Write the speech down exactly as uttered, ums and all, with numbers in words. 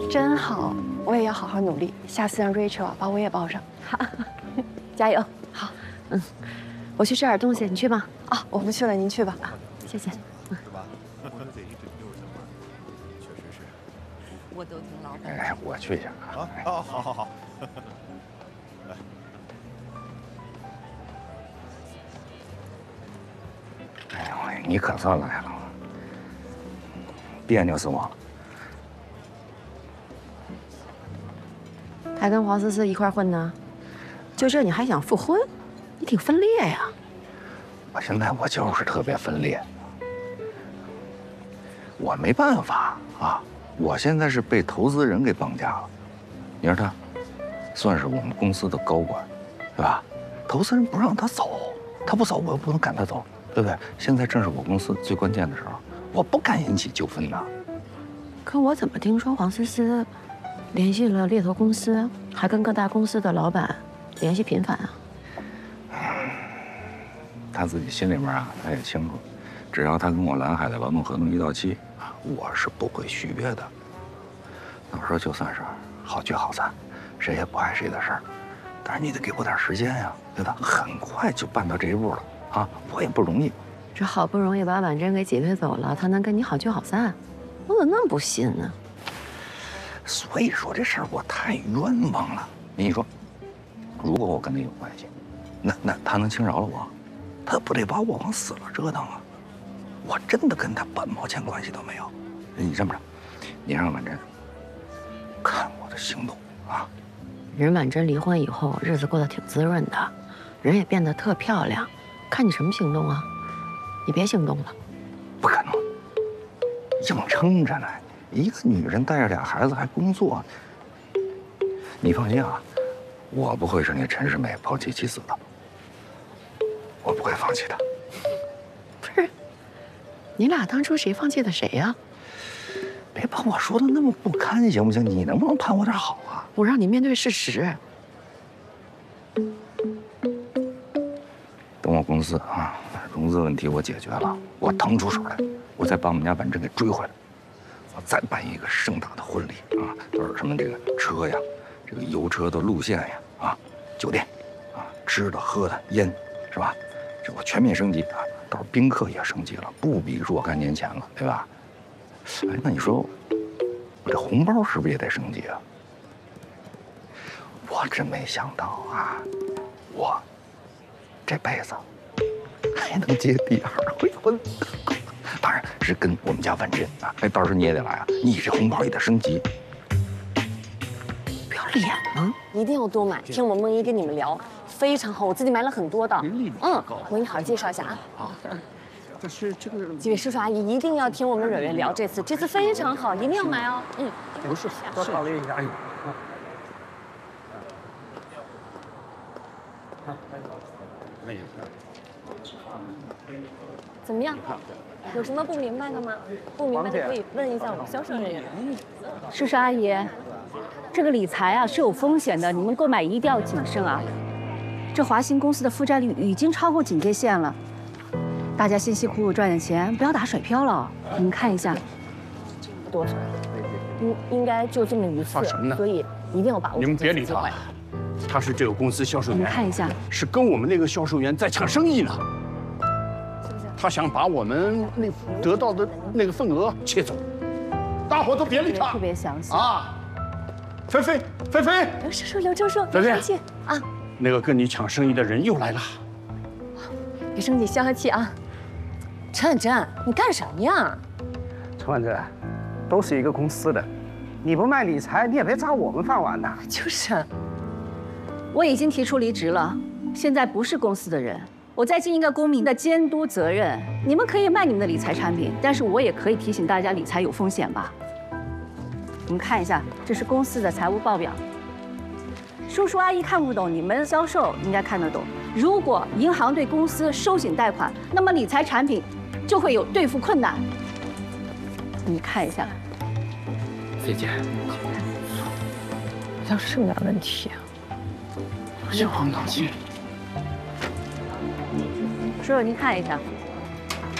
真好，我也要好好努力，下次让 Rachel 把我也抱上。好，加油。好，嗯，我去吃点东西，你去吧。啊，我不去了，您去吧。啊，谢谢。嗯。是吧？ 确实是。 我都听老板。 哎，我去一下啊。 啊，哦，好好好。 哎呦，你可算来了，别扭死我了。 还跟黄思思一块混呢？就这你还想复婚？你挺分裂呀。 我现在我就是特别分裂，我没办法啊，我现在是被投资人给绑架了。你说他，算是我们公司的高管，对吧？投资人不让他走，他不走我又不能赶他走，对不对？现在正是我公司最关键的时候，我不敢引起纠纷呐。 可我怎么听说黄思思联系了猎头公司，还跟各大公司的老板联系频繁啊？ 他自己心里面啊，他也清楚，只要他跟我蓝海的劳动合同一到期，我是不会续约的。那我说就算是好聚好散，谁也不碍谁的事儿，但是你得给我点时间呀，对吧？很快就办到这一步了啊，我也不容易。 这好不容易把婉珍给挤兑走了，他能跟你好聚好散？我怎么那么不信呢？ 所以说这事儿我太冤枉了。你说，如果我跟他有关系，那那他能轻饶了我？他不得把我往死了折腾啊！我真的跟他半毛钱关系都没有。你这么着，你让婉珍看我的行动啊！ 任婉珍离婚以后，日子过得挺滋润的，人也变得特漂亮。看你什么行动啊？你别行动了。 不可能，硬撑着呢。一个女人带着俩孩子还工作，你放心啊，我不会是那陈世美抛弃妻子的。我不会放弃的。 不是，你俩当初谁放弃的谁呀？ 别把我说的那么不堪，行不行？你能不能盼我点好啊？ 我让你面对事实。 等我公司啊融资问题我解决了，我腾出手来，我再把我们家婉珍给追回来，我再办一个盛大的婚礼啊，都是什么这个车呀，这个油车的路线呀，啊，酒店，啊，吃的喝的烟，是吧？这我全面升级啊，到时候宾客也升级了，不比若干年前了，对吧？哎，那你说我这红包是不是也得升级啊？我真没想到啊，我这辈子还能结第二回婚，当然是跟我们家婉珍啊。哎，到时候你也得来啊，你这红包也得升级。 不要脸吗？ 一定要多买，听我们梦一跟你们聊，非常好，我自己买了很多的。嗯，我给你好好介绍一下啊。好。 但是这个几位叔叔阿姨一定要听我们蕊蕊聊这次，这次非常好，一定要买哦。嗯， 不是，多考虑一下。哎呦，那也是。 怎么样？有什么不明白的吗？不明白的可以问一下我们销售人员。 叔叔阿姨，这个理财啊是有风险的，你们购买一定要谨慎啊。这华兴公司的负债率已经超过警戒线了。大家辛辛苦苦赚的钱，不要打水漂了。你们看一下， 多少？应应该就这么一次，所以一定要把握。 你们别理他，他是这个公司销售员。 你们看一下， 是跟我们那个销售员在抢生意呢。是不是？他想把我们那得到的那个份额切走，大伙都别理他。 特别详细啊！菲菲，菲菲， 刘叔叔，刘教授， 菲菲啊， 那个跟你抢生意的人又来了。 别生气，消消气啊。陈婉珍，你干什么呀？ 陈婉珍，都是一个公司的，你不卖理财，你也别砸我们饭碗呐。 就是， 我已经提出离职了，现在不是公司的人，我在尽一个公民的监督责任。你们可以卖你们的理财产品，但是我也可以提醒大家，理财有风险吧。你们看一下，这是公司的财务报表。叔叔阿姨看不懂，你们销售应该看得懂。如果银行对公司收紧贷款，那么理财产品就会有兑付困难。你看一下， 菲姐， 好像是这么点问题啊。 有脑筋。 叔叔您看一下，